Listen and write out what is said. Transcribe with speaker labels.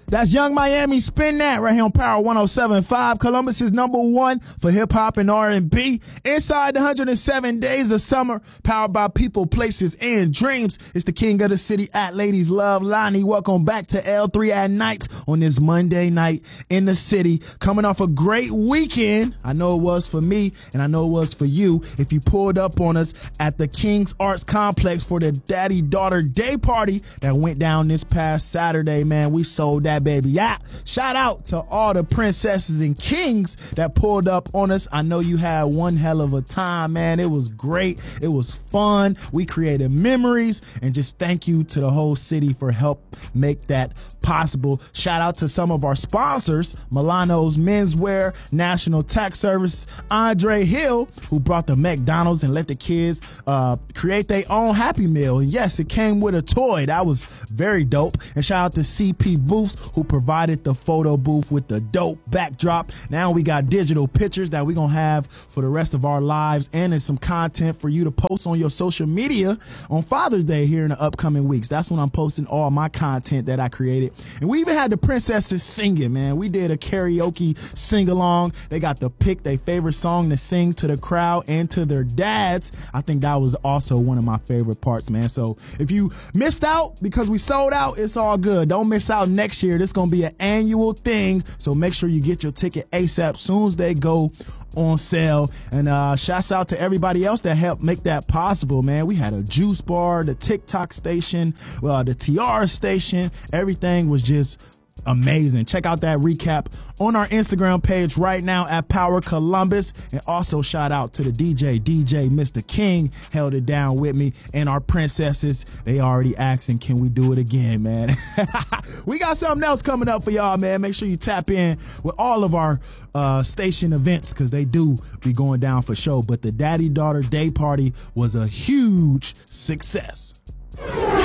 Speaker 1: That's Young Miami. Spin that right here on Power 107.5. Columbus is number one for hip hop and R&B. Inside the 107 days of summer, powered by people, places, and dreams. It's the king of the city at Ladies Love Lonnie. Welcome back to L3 at night on this Monday night in the city. Coming off a great weekend. I know it was for me, and I know it was for you. If you pulled up on us at the King's Arts Complex for the Daddy-Daughter Day Party that went down this past Saturday, man, we sold that baby out. Shout out to all the princesses and kings that pulled up on us. I know you had one hell of a time, man. It was great. It was fun. We created memories, and just thank you to the whole city for help make that possible. Shout out to some of our sponsors, Milano's Menswear, National Tax Service, Andre Hill, who brought the McDonald's and let the kids create their own Happy Meal. And yes, it came with a toy. That was very dope. And shout out to CP Booths, who provided the photo booth with the dope backdrop. Now we got digital pictures that we're going to have for the rest of our lives, and there's some content for you to post on your social media on Father's Day here in the upcoming weeks. That's when I'm posting all my content that I created. And we even had the princesses singing, man. We did a karaoke sing-along. They got to pick their favorite song to sing to the crowd and to their dads. I think that was also one of my favorite parts, man. So if you missed out because we sold out, it's all good. Don't miss out next year. This is going to be an annual thing. So make sure you get your ticket ASAP soon as they go on sale. And shouts out to everybody else that helped make that possible, man. We had a juice bar, the TikTok station, the Tiara station. Everything was just amazing. Check out that recap on our Instagram page right now at Power Columbus. And also shout out to the DJ Mr. King, held it down with me, and our princesses. They already asking, can we do it again, man? We got something else coming up for y'all, man. Make sure you tap in with all of our station events, because they do be going down for show. But the Daddy-Daughter Day Party was a huge success.